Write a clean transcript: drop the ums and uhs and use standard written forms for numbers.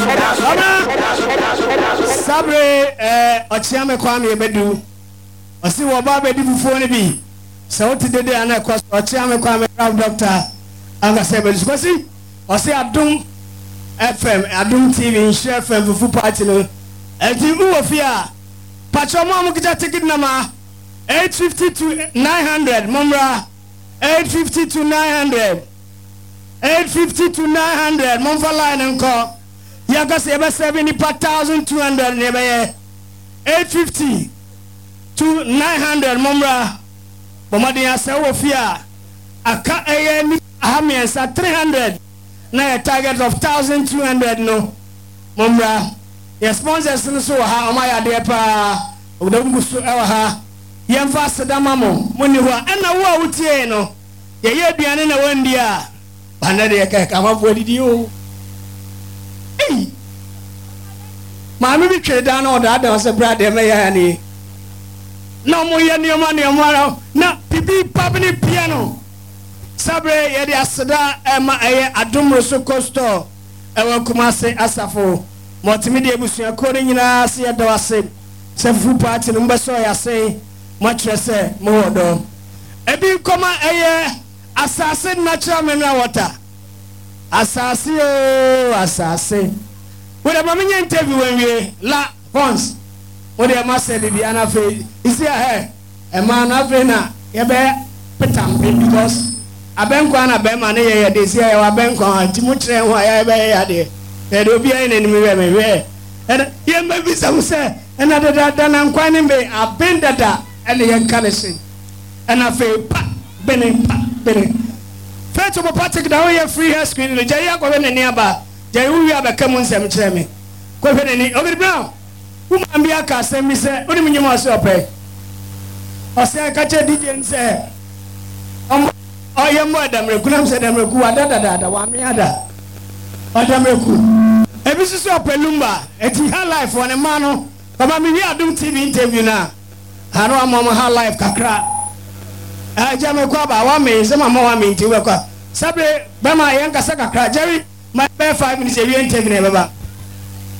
Sabre Ochiame Kwame Bedu. I see what Baba did before the bee. So today and I cost Ochiame Kwame Doctor Anga Sebes. I say Adum FM, Adum TV, Share FM for party. And you of here. Pachoma Mukita ticket number 850 to 900. Mumra 850 to 900. 850 to 900. Mumfa line and call. Yagas ever 70,200 never 850 to 900 Mumra. Bomadia Sawofia. Aka a Hamians at 300. Now a target of 1,200 no. Mumra. Your sponsors so how am I dear pa? Udambusu ewa Yemfa Sadamamo. When you are and a war with you. Ye be an in a wendia. Banade come up with you. Hey, Mammy be trade down all that. There was a brother, Mayani. No more your money, tomorrow. No, Pipi Pabini piano. Sabre, Yedi Asada, Emma, Adum Rosso Costo, Ewa Kumase Asafo, Multimedia Busia, according in a Sia Dawase, Sefu Party, Numbaso, I say, much less, more do. Ebi Koma, assassin natural mineral water. Assassin, assassin. With a mammy interview when we la once. What they must say, Bibiana Faye, is here, a man of Vena, Yabe Petam, because a Benkwana Bemania, they say, our Benkwan, Timutre, why I be there will be an enemy. And here may be some say, another than I'm quite in bay, a bendata, and the incarnation. And I feel, Benny. First of all, Patrick, now we have free hair screen. The Jaya go in nearby. Jay, we have a common cemetery. Go ahead and over now. Whom I'm be a cast and me say, what do you mean you must pay? I say, I catch a DJ and say, oh, your mother, Rekunam said, I'm Reku, one me other. Madame Reku. A business of Pelumba, it's her life on a man. But I'm here doing TV interview now. I know I'm on her life, Kakra. I jam kwaba wa me se mama wa me nti we kwa sabe be ma yanka saka kra Jerry my 5 minutes e wi interview na baba